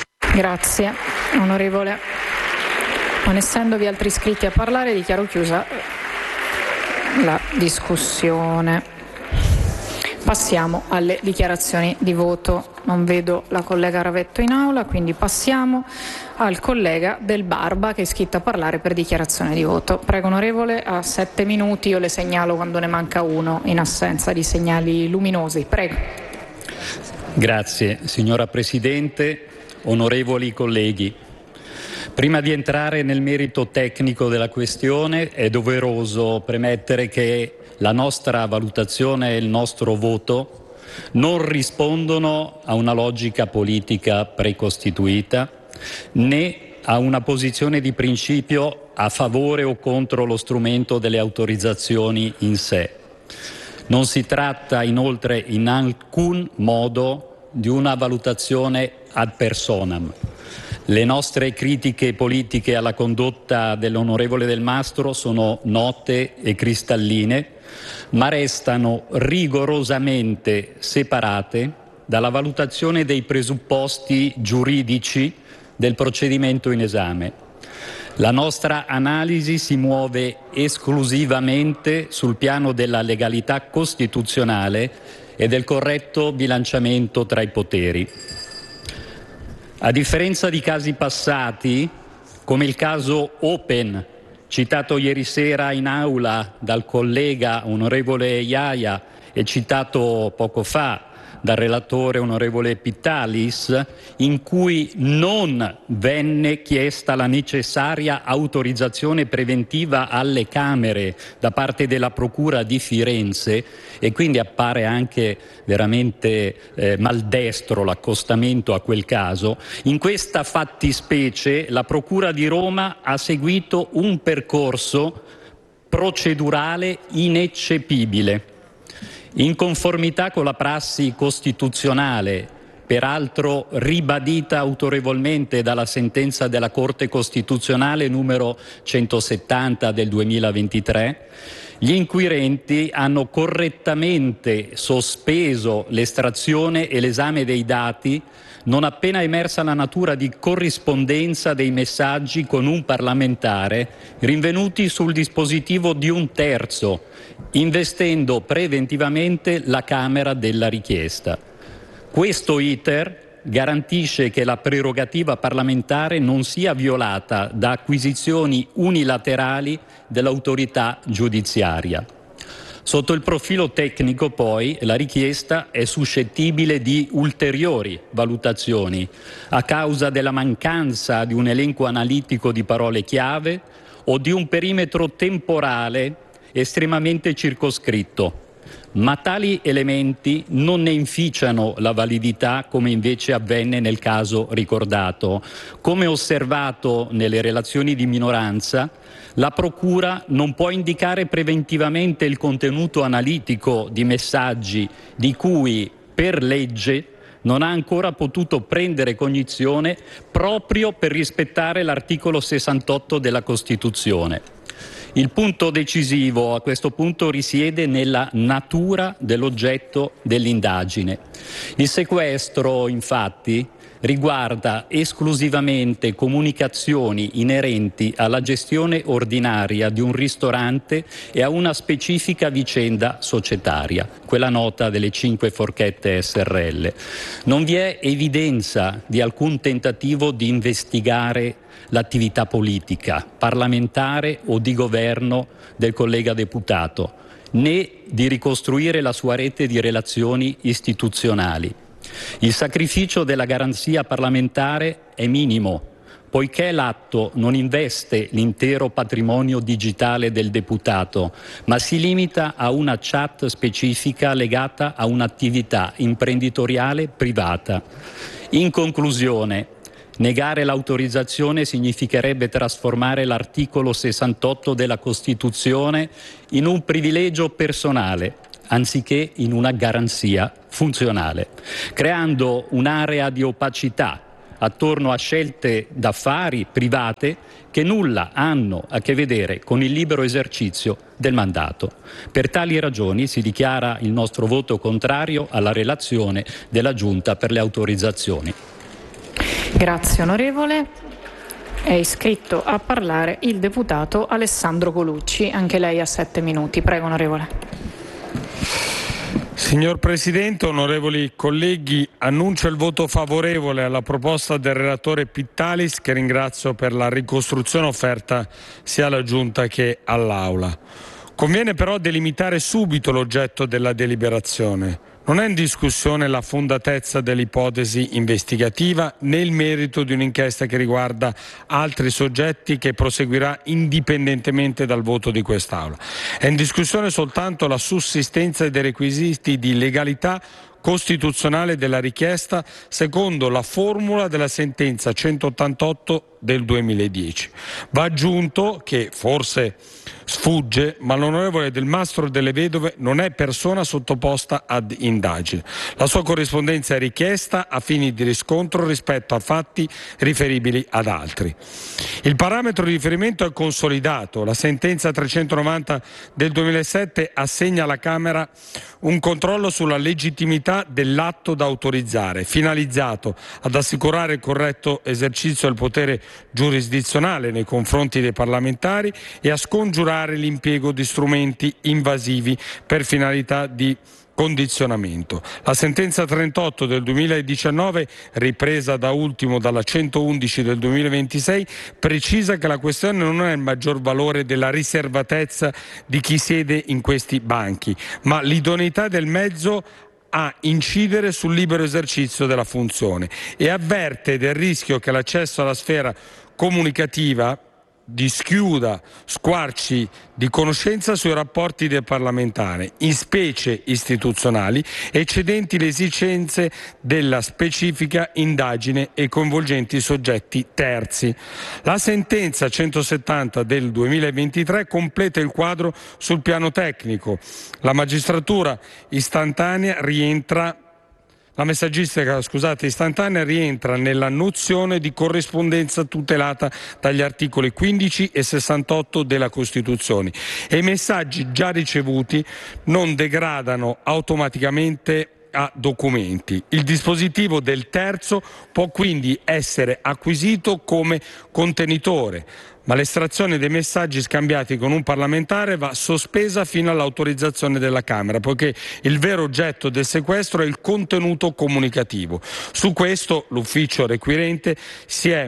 Grazie, onorevole. Non essendovi altri iscritti a parlare, dichiaro chiusa la discussione. Passiamo alle dichiarazioni di voto. Non vedo la collega Ravetto in aula, quindi passiamo al collega Del Barba che è iscritto a parlare per dichiarazione di voto. Prego onorevole, a sette minuti, io le segnalo quando ne manca uno in assenza di segnali luminosi. Prego. Grazie signora Presidente, onorevoli colleghi. Prima di entrare nel merito tecnico della questione è doveroso premettere che la nostra valutazione e il nostro voto non rispondono a una logica politica precostituita né a una posizione di principio a favore o contro lo strumento delle autorizzazioni in sé. Non si tratta inoltre in alcun modo di una valutazione ad personam. Le nostre critiche politiche alla condotta dell'onorevole Del Mastro sono note e cristalline, ma restano rigorosamente separate dalla valutazione dei presupposti giuridici del procedimento in esame. La nostra analisi si muove esclusivamente sul piano della legalità costituzionale e del corretto bilanciamento tra i poteri. A differenza di casi passati, come il caso Open, citato ieri sera in aula dal collega onorevole Iaia e citato poco fa dal relatore onorevole Pittalis, in cui non venne chiesta la necessaria autorizzazione preventiva alle Camere da parte della Procura di Firenze, e quindi appare anche veramente eh, maldestro l'accostamento a quel caso. In questa fattispecie la Procura di Roma ha seguito un percorso procedurale ineccepibile, in conformità con la prassi costituzionale, peraltro ribadita autorevolmente dalla sentenza della Corte Costituzionale numero centosettanta del duemilaventitré. Gli inquirenti hanno correttamente sospeso l'estrazione e l'esame dei dati non appena emersa la natura di corrispondenza dei messaggi con un parlamentare rinvenuti sul dispositivo di un terzo, investendo preventivamente la Camera della richiesta. Questo iter garantisce che la prerogativa parlamentare non sia violata da acquisizioni unilaterali dell'autorità giudiziaria. Sotto il profilo tecnico, poi, la richiesta è suscettibile di ulteriori valutazioni a causa della mancanza di un elenco analitico di parole chiave o di un perimetro temporale estremamente circoscritto. Ma tali elementi non ne inficiano la validità, come invece avvenne nel caso ricordato. Come osservato nelle relazioni di minoranza, la Procura non può indicare preventivamente il contenuto analitico di messaggi di cui, per legge, non ha ancora potuto prendere cognizione proprio per rispettare l'articolo sessantotto della Costituzione. Il punto decisivo a questo punto risiede nella natura dell'oggetto dell'indagine. Il sequestro, infatti, riguarda esclusivamente comunicazioni inerenti alla gestione ordinaria di un ristorante e a una specifica vicenda societaria, quella nota delle cinque forchette S R L. Non vi è evidenza di alcun tentativo di investigare l'attività politica, parlamentare o di governo del collega deputato, né di ricostruire la sua rete di relazioni istituzionali. Il sacrificio della garanzia parlamentare è minimo, poiché l'atto non investe l'intero patrimonio digitale del deputato, ma si limita a una chat specifica legata a un'attività imprenditoriale privata. In conclusione, negare l'autorizzazione significherebbe trasformare l'articolo sessantotto della Costituzione in un privilegio personale, anziché in una garanzia funzionale, creando un'area di opacità attorno a scelte d'affari private che nulla hanno a che vedere con il libero esercizio del mandato. Per tali ragioni si dichiara il nostro voto contrario alla relazione della Giunta per le autorizzazioni. Grazie onorevole. È iscritto a parlare il deputato Alessandro Colucci. Anche lei ha sette minuti. Prego onorevole. Signor Presidente, onorevoli colleghi, annuncio il voto favorevole alla proposta del relatore Pittalis, che ringrazio per la ricostruzione offerta sia alla Giunta che all'Aula. Conviene però delimitare subito l'oggetto della deliberazione. Non è in discussione la fondatezza dell'ipotesi investigativa né il merito di un'inchiesta che riguarda altri soggetti che proseguirà indipendentemente dal voto di quest'Aula. È in discussione soltanto la sussistenza dei requisiti di legalità costituzionale della richiesta secondo la formula della sentenza centottantotto del duemiladieci. Va aggiunto che, forse sfugge, ma l'onorevole Del Mastro delle Vedove non è persona sottoposta ad indagine. La sua corrispondenza è richiesta a fini di riscontro rispetto a fatti riferibili ad altri. Il parametro di riferimento è consolidato. La sentenza trecentonovanta del duemilasette assegna alla Camera un controllo sulla legittimità dell'atto da autorizzare, finalizzato ad assicurare il corretto esercizio del potere giurisdizionale nei confronti dei parlamentari e a scongiurare l'impiego di strumenti invasivi per finalità di condizionamento. La sentenza trentotto del duemiladiciannove, ripresa da ultimo dalla centoundici del duemilaventisei, precisa che la questione non è il maggior valore della riservatezza di chi siede in questi banchi, ma l'idoneità del mezzo a incidere sul libero esercizio della funzione, e avverte del rischio che l'accesso alla sfera comunicativa dischiuda squarci di conoscenza sui rapporti del parlamentare, in specie istituzionali, eccedenti le esigenze della specifica indagine e coinvolgenti soggetti terzi. La sentenza centosettanta del duemilaventitré completa il quadro sul piano tecnico. La magistratura istantanea rientra La messaggistica scusate, istantanea rientra nella nozione di corrispondenza tutelata dagli articoli quindici e sessantotto della Costituzione, e i messaggi già ricevuti non degradano automaticamente a documenti. Il dispositivo del terzo può quindi essere acquisito come contenitore, ma l'estrazione dei messaggi scambiati con un parlamentare va sospesa fino all'autorizzazione della Camera, poiché il vero oggetto del sequestro è il contenuto comunicativo. Su questo l'ufficio requirente si è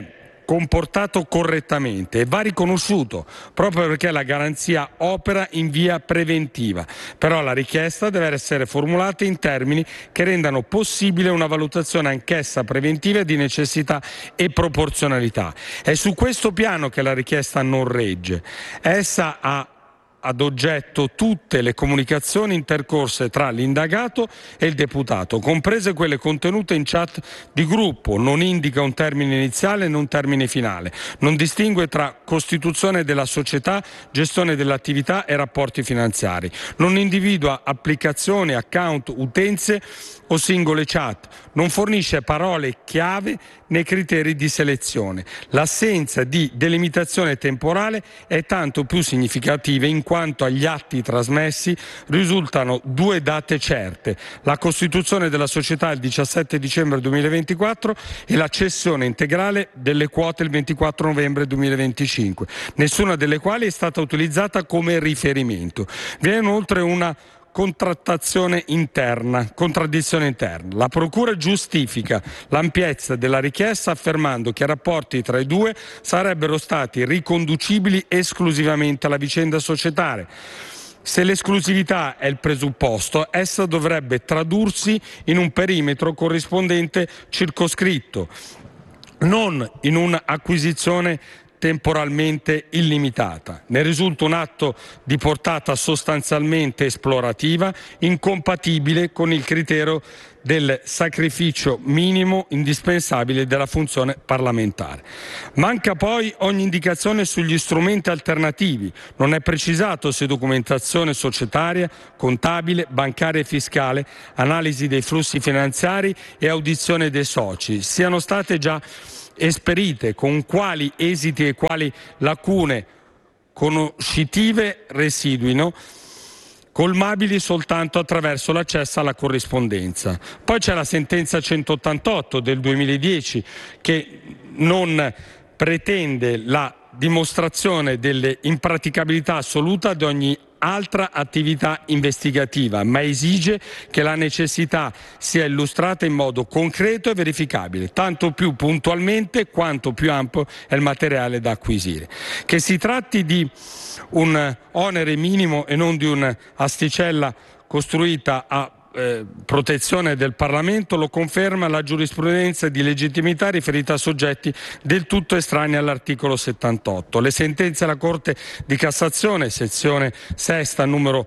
comportato correttamente e va riconosciuto proprio perché la garanzia opera in via preventiva. Però la richiesta deve essere formulata in termini che rendano possibile una valutazione anch'essa preventiva di necessità e proporzionalità. È su questo piano che la richiesta non regge. Essa ha ad oggetto tutte le comunicazioni intercorse tra l'indagato e il deputato, comprese quelle contenute in chat di gruppo, non indica un termine iniziale né un termine finale, non distingue tra costituzione della società, gestione dell'attività e rapporti finanziari, non individua applicazioni, account, utenze o singole chat, non fornisce parole chiave né criteri di selezione. L'assenza di delimitazione temporale è tanto più significativa in quanto agli atti trasmessi risultano due date certe: la costituzione della società il diciassette dicembre duemilaventiquattro e la cessione integrale delle quote il ventiquattro novembre duemilaventicinque, nessuna delle quali è stata utilizzata come riferimento. Vi è inoltre una contrattazione interna, contraddizione interna. La Procura giustifica l'ampiezza della richiesta affermando che i rapporti tra i due sarebbero stati riconducibili esclusivamente alla vicenda societaria. Se l'esclusività è il presupposto, essa dovrebbe tradursi in un perimetro corrispondente circoscritto, non in un'acquisizione temporalmente illimitata. Ne risulta un atto di portata sostanzialmente esplorativa, incompatibile con il criterio del sacrificio minimo indispensabile della funzione parlamentare. Manca poi ogni indicazione sugli strumenti alternativi. Non è precisato se documentazione societaria, contabile, bancaria e fiscale, analisi dei flussi finanziari e audizione dei soci siano state già esperite, con quali esiti e quali lacune conoscitive residuino, colmabili soltanto attraverso l'accesso alla corrispondenza. Poi c'è la sentenza centottantotto del duemiladieci che non pretende la dimostrazione dell'impraticabilità assoluta di ogni altra attività investigativa, ma esige che la necessità sia illustrata in modo concreto e verificabile, tanto più puntualmente quanto più ampio è il materiale da acquisire. Che si tratti di un onere minimo e non di un'asticella costruita a Eh, protezione del Parlamento lo conferma la giurisprudenza di legittimità riferita a soggetti del tutto estranei all'articolo settantotto. Le sentenze della Corte di Cassazione, sezione sesta, numero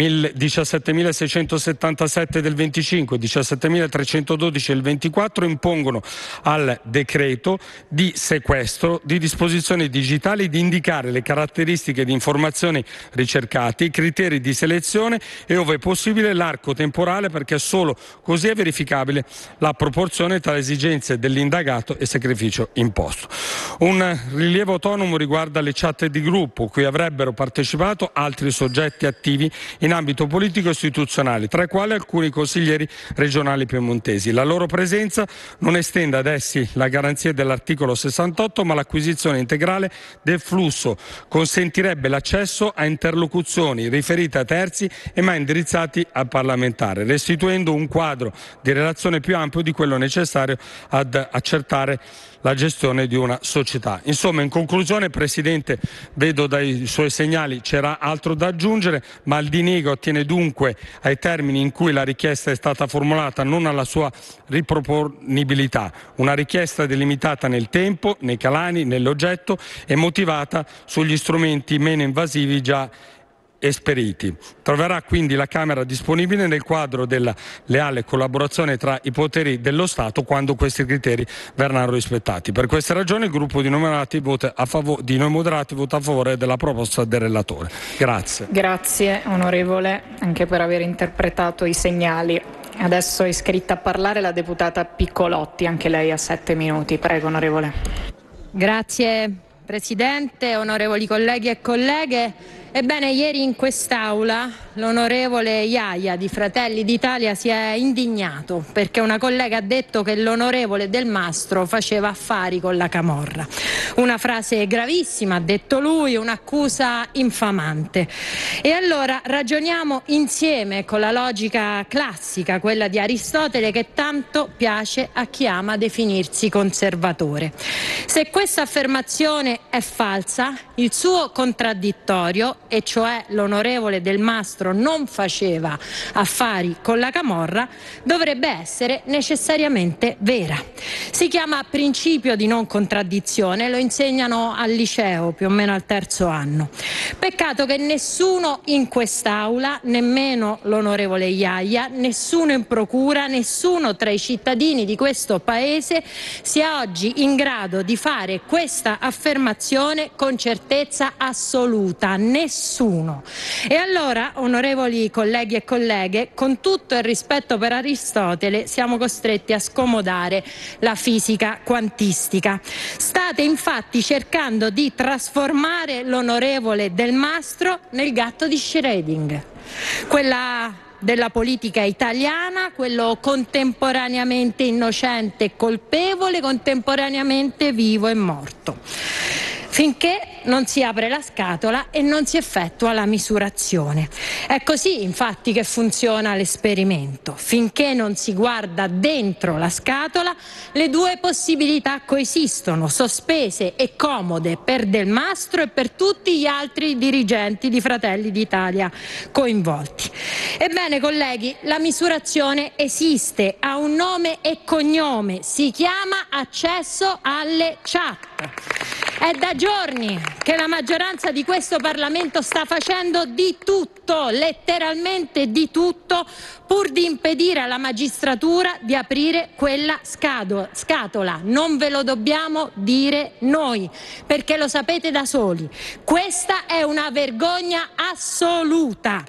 diciassettemilaseicentosettantasette del venticinque, diciassettemilatrecentododici del ventiquattro, impongono al decreto di sequestro di disposizioni digitali di indicare le caratteristiche di informazioni ricercate, i criteri di selezione e, ove possibile, l'arco temporale, perché solo così è verificabile la proporzione tra le esigenze dell'indagato e il sacrificio imposto. Un rilievo autonomo riguarda le chat di gruppo, cui avrebbero partecipato altri soggetti attivi in ambito politico e istituzionale, tra i quali alcuni consiglieri regionali piemontesi. La loro presenza non estende ad essi la garanzia dell'articolo sessantotto, ma l'acquisizione integrale del flusso consentirebbe l'accesso a interlocuzioni riferite a terzi e mai indirizzati al parlamentare, restituendo un quadro di relazione più ampio di quello necessario ad accertare la gestione di una società. Insomma, in conclusione, Presidente, vedo dai suoi segnali c'era altro da aggiungere, ma il diniego attiene dunque ai termini in cui la richiesta è stata formulata, non alla sua riproponibilità. Una richiesta delimitata nel tempo, nei calani, nell'oggetto e motivata sugli strumenti meno invasivi già esperiti. Troverà quindi la Camera disponibile nel quadro della leale collaborazione tra i poteri dello Stato quando questi criteri verranno rispettati. Per queste ragioni il gruppo di Noi Moderati vota a favore, di Noi Moderati vota a favore della proposta del relatore. Grazie. Grazie onorevole anche per aver interpretato i segnali. Adesso è iscritta a parlare la deputata Piccolotti, anche lei ha sette minuti. Prego onorevole. Grazie Presidente, onorevoli colleghi e colleghe. Ebbene, ieri in quest'Aula l'onorevole Iaia di Fratelli d'Italia si è indignato perché una collega ha detto che l'onorevole Del Mastro faceva affari con la camorra. Una frase gravissima, ha detto lui, un'accusa infamante. E allora ragioniamo insieme con la logica classica, quella di Aristotele, che tanto piace a chi ama definirsi conservatore. Se questa affermazione è falsa, il suo contraddittorio, e cioè l'onorevole Del Mastro non faceva affari con la camorra, dovrebbe essere necessariamente vera. Si chiama principio di non contraddizione, lo insegnano al liceo più o meno al terzo anno. Peccato che nessuno in quest'Aula, nemmeno l'onorevole Iaia, nessuno in procura, nessuno tra i cittadini di questo paese sia oggi in grado di fare questa affermazione con certezza assoluta. Nessuno. E allora, onorevoli colleghi e colleghe, con tutto il rispetto per Aristotele, siamo costretti a scomodare la fisica quantistica. State infatti cercando di trasformare l'onorevole Del Mastro nel gatto di Schrödinger, quella della politica italiana, quello contemporaneamente innocente e colpevole, contemporaneamente vivo e morto, finché non si apre la scatola e non si effettua la misurazione. È così infatti che funziona l'esperimento. Finché non si guarda dentro la scatola, le due possibilità coesistono, sospese e comode per Del Mastro e per tutti gli altri dirigenti di Fratelli d'Italia coinvolti. Ebbene, colleghi, la misurazione esiste, ha un nome e cognome, si chiama accesso alle chat. È da giorni che la maggioranza di questo Parlamento sta facendo di tutto, letteralmente di tutto, pur di impedire alla magistratura di aprire quella scatola. Non ve lo dobbiamo dire noi, perché lo sapete da soli. Questa è una vergogna assoluta.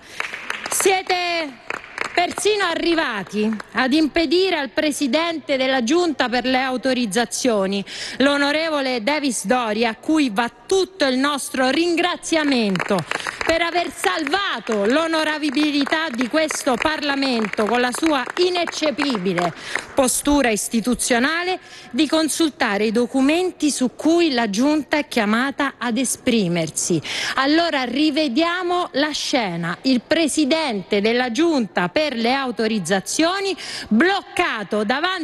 Siete persino arrivati ad impedire al Presidente della Giunta per le autorizzazioni, l'onorevole Davis Dori, a cui va tutto il nostro ringraziamento per aver salvato l'onorabilità di questo Parlamento con la sua ineccepibile postura istituzionale, di consultare i documenti su cui la Giunta è chiamata ad esprimersi. Allora rivediamo la scena. Il Presidente della Giunta per le autorizzazioni bloccato davanti